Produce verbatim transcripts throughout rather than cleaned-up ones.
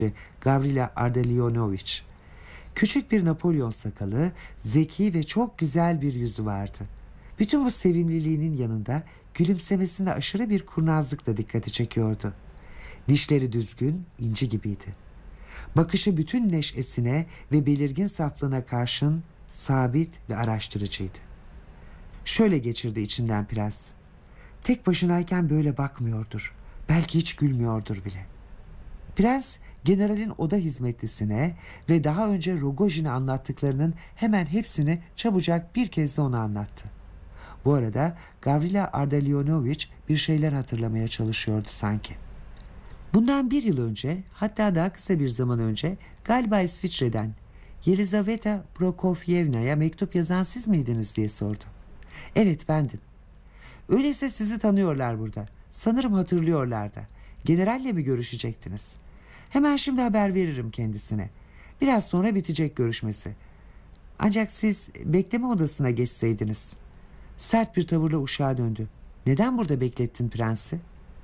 Gavrila Ardalionovich. Küçük bir Napolyon sakalı, zeki ve çok güzel bir yüzü vardı. Bütün bu sevimliliğinin yanında gülümsemesinde aşırı bir kurnazlık da dikkati çekiyordu. Dişleri düzgün, inci gibiydi. Bakışı bütün neşesine ve belirgin saflığına karşın sabit ve araştırıcıydı. Şöyle geçirdi içinden prens. Tek başınayken böyle bakmıyordur. Belki hiç gülmüyordur bile. Prens, generalin oda hizmetlisine ve daha önce Rogojin'e anlattıklarının hemen hepsini çabucak bir kez de ona anlattı. Bu arada Gavrila Ardalionovich bir şeyler hatırlamaya çalışıyordu sanki. Bundan bir yıl önce, hatta daha kısa bir zaman önce, galiba İsviçre'den Yelizaveta Prokofyevna'ya mektup yazan siz miydiniz diye sordu. Evet, bendim. Öyleyse sizi tanıyorlar burada. Sanırım hatırlıyorlar da. Generalle mi görüşecektiniz? Hemen şimdi haber veririm kendisine. Biraz sonra bitecek görüşmesi. Ancak siz bekleme odasına geçseydiniz. Sert bir tavırla uşağa döndü. Neden burada beklettin prensi?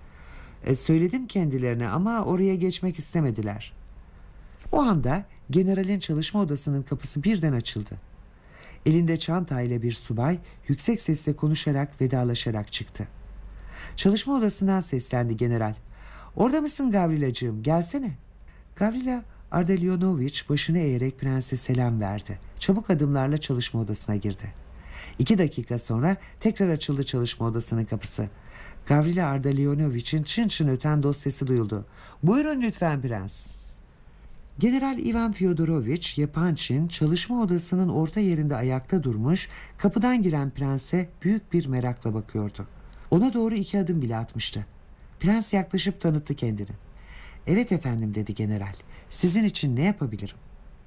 E, söyledim kendilerine ama oraya geçmek istemediler. O anda generalin çalışma odasının kapısı birden açıldı. Elinde çantayla bir subay yüksek sesle konuşarak vedalaşarak çıktı. Çalışma odasından seslendi general. Orada mısın Gavrilacığım, gelsene. Gavrila Ardalionovich başını eğerek prense selam verdi. Çabuk adımlarla çalışma odasına girdi. İki dakika sonra tekrar açıldı çalışma odasının kapısı. Gavrila Ardalionovich'in çın çın öten dosyası duyuldu. Buyurun lütfen prens. General Ivan Fyodorovich Yepanchin çalışma odasının orta yerinde ayakta durmuş, kapıdan giren prense büyük bir merakla bakıyordu. Ona doğru iki adım bile atmıştı. Prens yaklaşıp tanıttı kendini. Evet efendim dedi general. Sizin için ne yapabilirim?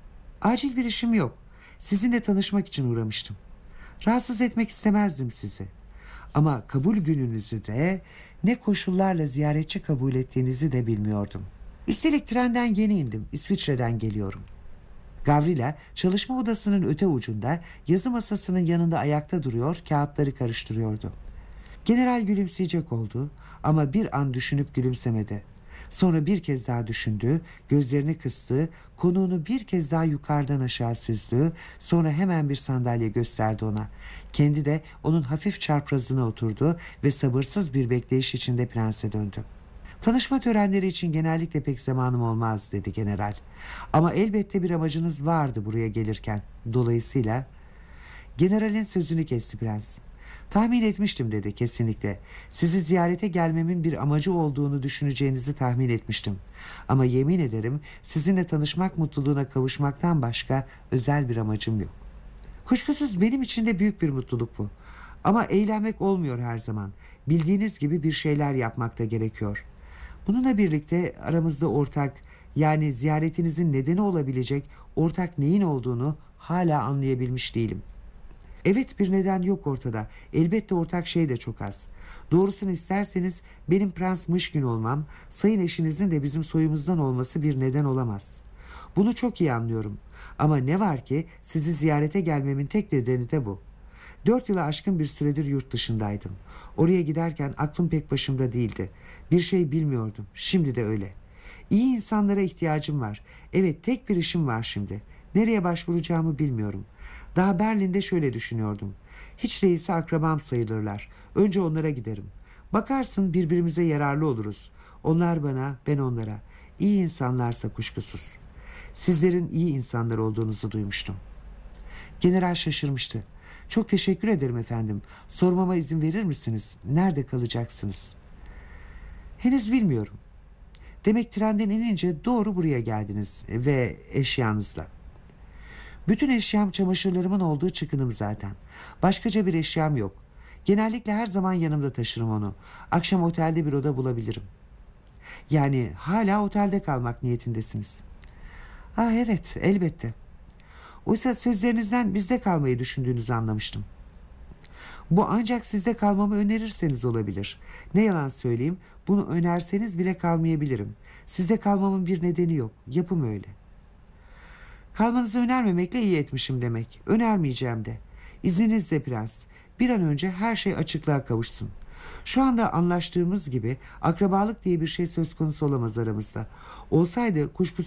Acil bir işim yok. Sizinle tanışmak için uğramıştım. Rahatsız etmek istemezdim sizi. Ama kabul gününüzü de ne koşullarla ziyaretçi kabul ettiğinizi de bilmiyordum. Üstelik trenden yeni indim. İsviçre'den geliyorum. Gavrila çalışma odasının öte ucunda yazı masasının yanında ayakta duruyor, kağıtları karıştırıyordu. General gülümseyecek oldu ama bir an düşünüp gülümsemedi. Sonra bir kez daha düşündü, gözlerini kıstı, konuğunu bir kez daha yukarıdan aşağı süzdü, sonra hemen bir sandalye gösterdi ona. Kendi de onun hafif çarprazına oturdu ve sabırsız bir bekleyiş içinde prense döndü. Tanışma törenleri için genellikle pek zamanım olmaz dedi general. Ama elbette bir amacınız vardı buraya gelirken. Dolayısıyla generalin sözünü kesti prens. Tahmin etmiştim dedi kesinlikle. Sizi ziyarete gelmemin bir amacı olduğunu düşüneceğinizi tahmin etmiştim. Ama yemin ederim sizinle tanışmak mutluluğuna kavuşmaktan başka özel bir amacım yok. Kuşkusuz benim için de büyük bir mutluluk bu. Ama eğlenmek olmuyor her zaman. Bildiğiniz gibi bir şeyler yapmak da gerekiyor. Bununla birlikte aramızda ortak, yani ziyaretinizin nedeni olabilecek ortak neyin olduğunu hala anlayabilmiş değilim. Evet, bir neden yok ortada. Elbette ortak şey de çok az. Doğrusunu isterseniz benim Prens Mışkin olmam, sayın eşinizin de bizim soyumuzdan olması bir neden olamaz. Bunu çok iyi anlıyorum. Ama ne var ki sizi ziyarete gelmemin tek nedeni de bu. Dört yıla aşkın bir süredir yurt dışındaydım. Oraya giderken aklım pek başımda değildi. Bir şey bilmiyordum. Şimdi de öyle. İyi insanlara ihtiyacım var. Evet, tek bir işim var şimdi. Nereye başvuracağımı bilmiyorum. Daha Berlin'de şöyle düşünüyordum. Hiç değilse akrabam sayılırlar. Önce onlara giderim. Bakarsın birbirimize yararlı oluruz. Onlar bana, ben onlara. İyi insanlarsa kuşkusuz. Sizlerin iyi insanlar olduğunuzu duymuştum. General şaşırmıştı. Çok teşekkür ederim efendim. Sormama izin verir misiniz? Nerede kalacaksınız? Henüz bilmiyorum. Demek trenden inince doğru buraya geldiniz ve eşyanızla. Bütün eşyam çamaşırlarımın olduğu çıkınım zaten. Başkaca bir eşyam yok. Genellikle her zaman yanımda taşırım onu. Akşam otelde bir oda bulabilirim. Yani hala otelde kalmak niyetindesiniz. Ah evet, elbette. Oysa sözlerinizden bizde kalmayı düşündüğünüzü anlamıştım. Bu ancak sizde kalmamı önerirseniz olabilir. Ne yalan söyleyeyim, bunu önerseniz bile kalmayabilirim. Sizde kalmamın bir nedeni yok. Yapım öyle. Kalmanızı önermemekle iyi etmişim demek. Önermeyeceğim de. İzninizle prens. Bir an önce her şey açıklığa kavuşsun. Şu anda anlaştığımız gibi akrabalık diye bir şey söz konusu olamaz aramızda. Olsaydı kuşkusuz